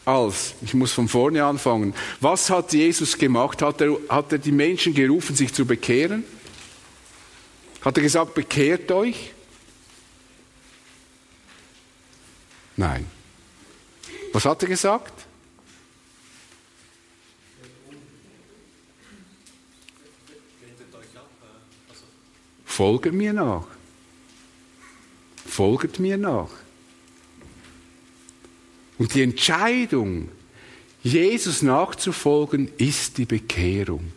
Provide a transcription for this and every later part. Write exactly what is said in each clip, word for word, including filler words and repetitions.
als, ich muss von vorne anfangen, was hat Jesus gemacht? Hat er, hat er die Menschen gerufen, sich zu bekehren? Hat er gesagt, bekehrt euch? Nein. Was hat er gesagt? Folget mir nach. Folget mir nach. Und die Entscheidung, Jesus nachzufolgen, ist die Bekehrung.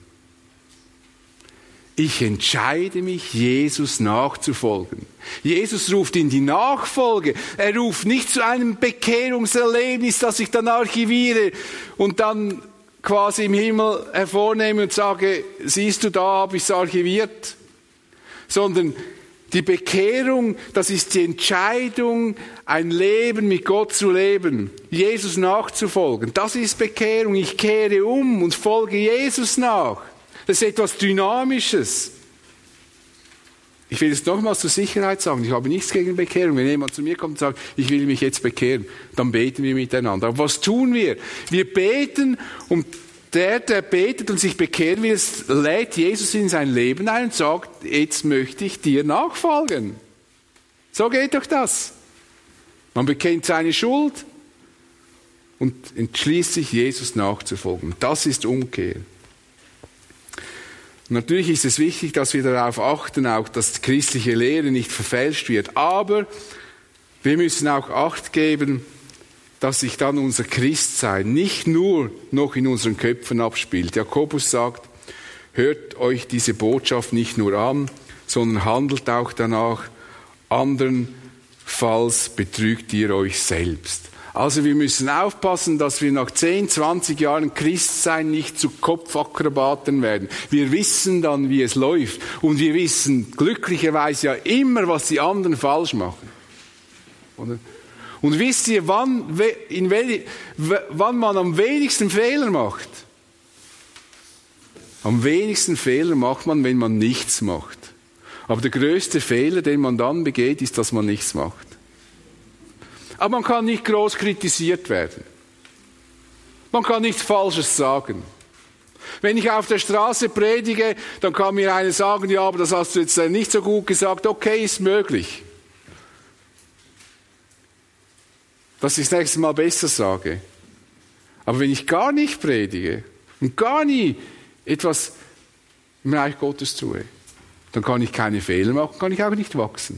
Ich entscheide mich, Jesus nachzufolgen. Jesus ruft in die Nachfolge. Er ruft nicht zu einem Bekehrungserlebnis, das ich dann archiviere und dann quasi im Himmel hervornehme und sage, siehst du, da habe ich es archiviert. Sondern die Bekehrung, das ist die Entscheidung, ein Leben mit Gott zu leben, Jesus nachzufolgen. Das ist Bekehrung. Ich kehre um und folge Jesus nach. Das ist etwas Dynamisches. Ich will es nochmals zur Sicherheit sagen, ich habe nichts gegen Bekehrung. Wenn jemand zu mir kommt und sagt, ich will mich jetzt bekehren, dann beten wir miteinander. Aber was tun wir? Wir beten und der, der betet und sich bekehren will, lädt Jesus in sein Leben ein und sagt, jetzt möchte ich dir nachfolgen. So geht doch das. Man bekennt seine Schuld und entschließt sich, Jesus nachzufolgen. Das ist Umkehr. Natürlich ist es wichtig, dass wir darauf achten, auch dass christliche Lehre nicht verfälscht wird. Aber wir müssen auch Acht geben, dass sich dann unser Christsein nicht nur noch in unseren Köpfen abspielt. Jakobus sagt, hört euch diese Botschaft nicht nur an, sondern handelt auch danach, andernfalls betrügt ihr euch selbst. Also wir müssen aufpassen, dass wir nach zehn, zwanzig Jahren Christsein nicht zu Kopfakrobaten werden. Wir wissen dann, wie es läuft. Und wir wissen glücklicherweise ja immer, was die anderen falsch machen. Oder? Und wisst ihr, wann, in wel, wann man am wenigsten Fehler macht? Am wenigsten Fehler macht man, wenn man nichts macht. Aber der größte Fehler, den man dann begeht, ist, dass man nichts macht. Aber man kann nicht groß kritisiert werden. Man kann nichts Falsches sagen. Wenn ich auf der Straße predige, dann kann mir einer sagen, ja, aber das hast du jetzt nicht so gut gesagt. Okay, ist möglich. Dass ich das nächste Mal besser sage. Aber wenn ich gar nicht predige und gar nie etwas im Reich Gottes tue, dann kann ich keine Fehler machen, kann ich auch nicht wachsen.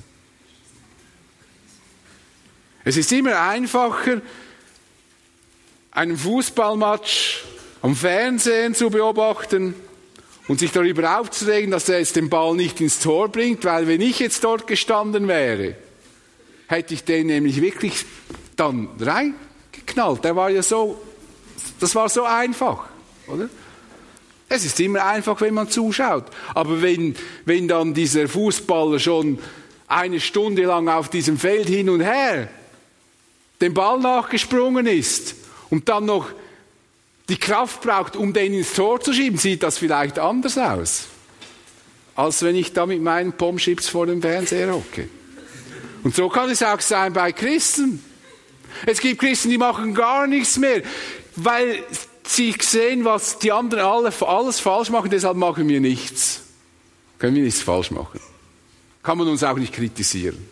Es ist immer einfacher, einen Fußballmatch am Fernsehen zu beobachten und sich darüber aufzuregen, dass er jetzt den Ball nicht ins Tor bringt, weil wenn ich jetzt dort gestanden wäre, hätte ich den nämlich wirklich dann reingeknallt. Der war ja so, das war so einfach, oder? Es ist immer einfach, wenn man zuschaut. Aber wenn, wenn dann dieser Fußballer schon eine Stunde lang auf diesem Feld hin und her den Ball nachgesprungen ist und dann noch die Kraft braucht, um den ins Tor zu schieben, sieht das vielleicht anders aus, als wenn ich da mit meinen Pommes-Chips vor dem Fernseher hocke. Und so kann es auch sein bei Christen. Es gibt Christen, die machen gar nichts mehr, weil sie sehen, was die anderen alle, alles falsch machen, deshalb machen wir nichts. Können wir nichts falsch machen. Kann man uns auch nicht kritisieren.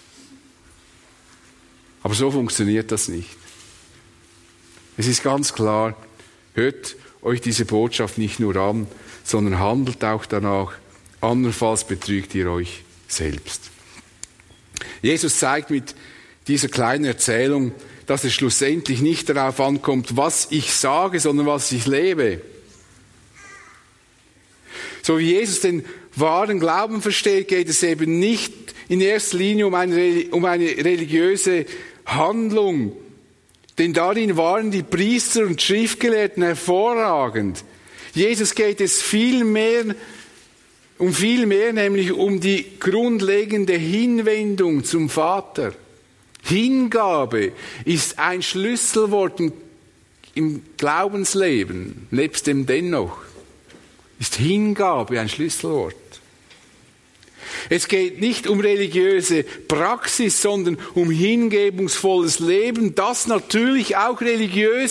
Aber so funktioniert das nicht. Es ist ganz klar, hört euch diese Botschaft nicht nur an, sondern handelt auch danach, andernfalls betrügt ihr euch selbst. Jesus zeigt mit dieser kleinen Erzählung, dass es schlussendlich nicht darauf ankommt, was ich sage, sondern was ich lebe. So wie Jesus den wahren Glauben versteht, geht es eben nicht in erster Linie um eine, um eine religiöse Handlung, denn darin waren die Priester und Schriftgelehrten hervorragend. Jesus geht es viel mehr, um viel mehr, nämlich um die grundlegende Hinwendung zum Vater. Hingabe ist ein Schlüsselwort im, im Glaubensleben, nebst dem Dennoch. Ist Hingabe ein Schlüsselwort. Es geht nicht um religiöse Praxis, sondern um hingebungsvolles Leben, das natürlich auch religiös